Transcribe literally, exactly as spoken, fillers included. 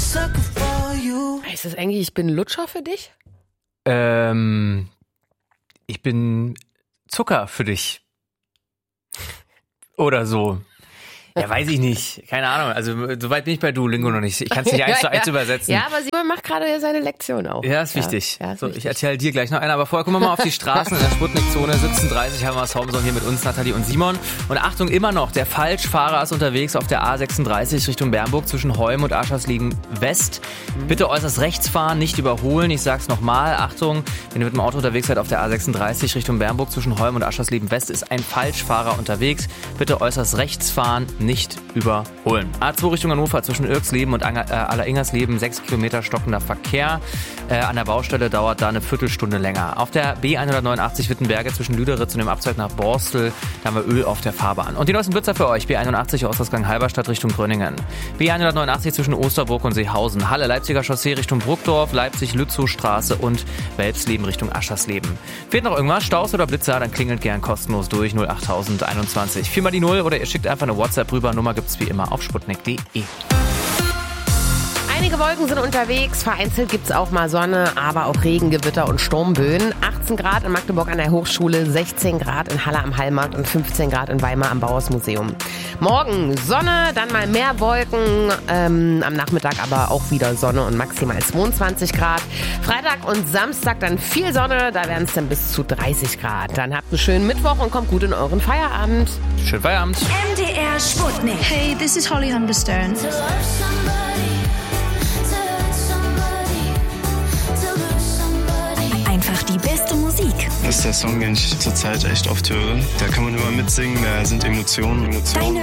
Heißt das eigentlich, ich bin Lutscher für dich? Ähm, ich bin Zucker für dich. Oder so. Ja, weiß ich nicht. Keine Ahnung. Also, soweit bin ich bei Duolingo noch nicht. Ich kann es nicht eins zu eins ja. übersetzen. Ja, aber Simon macht gerade seine Lektion auch. Ja, ist wichtig. Ja, ja, ist so, wichtig. Ich erzähle dir gleich noch einer. Aber vorher gucken wir mal auf die Straßen in der Sputnik-Zone. siebzehn.dreißig haben wir das Homezone hier mit uns, Nathalie und Simon. Und Achtung, immer noch, der Falschfahrer ist unterwegs auf der A sechsunddreißig Richtung Bernburg zwischen Holm und Aschersleben West. Bitte äußerst rechts fahren, nicht überholen. Ich sag's nochmal. Achtung, wenn ihr mit dem Auto unterwegs seid auf der A sechsunddreißig Richtung Bernburg zwischen Holm und Aschersleben West, ist ein Falschfahrer unterwegs. Bitte äußerst rechts fahren, nicht überholen. A zwei Richtung Hannover zwischen Irksleben und Anger, äh, Alleringersleben, sechs Kilometer stockender Verkehr. Äh, an der Baustelle dauert da eine Viertelstunde länger. Auf der B hundertneunundachtzig Wittenberge zwischen Lüderitz und dem Abzweig nach Borstel, da haben wir Öl auf der Fahrbahn. Und die neuesten Blitzer für euch, B einundachtzig Ausgangsgang Halberstadt Richtung Gröningen. B hundertneunundachtzig zwischen Osterburg und Seehausen. Halle Leipziger Chaussee Richtung Bruckdorf, Leipzig-Lützow-Straße und Welpsleben Richtung Aschersleben. Fehlt noch irgendwas, Staus oder Blitzer, dann klingelt gern kostenlos durch null acht null eins eins. Viermal die Null oder ihr schickt einfach eine WhatsApp rüber. Nummer gibt's wie immer auf sputnik punkt de. Einige Wolken sind unterwegs, vereinzelt gibt's auch mal Sonne, aber auch Regen, Gewitter und Sturmböen. achtzehn Grad in Magdeburg an der Hochschule, sechzehn Grad in Halle am Hallmarkt und fünfzehn Grad in Weimar am Bauhausmuseum. Morgen Sonne, dann mal mehr Wolken, ähm, am Nachmittag aber auch wieder Sonne und maximal zweiundzwanzig Grad. Freitag und Samstag dann viel Sonne, da werden es dann bis zu dreißig Grad. Dann habt einen schönen Mittwoch und kommt gut in euren Feierabend. Schönen Feierabend. M D R Sputnik. Hey, this is Holly Humberstone. Einfach die beste Musik. Das ist der Song, den ich zurzeit echt oft höre. Da kann man immer mitsingen, da sind Emotionen. Emotionen. Deine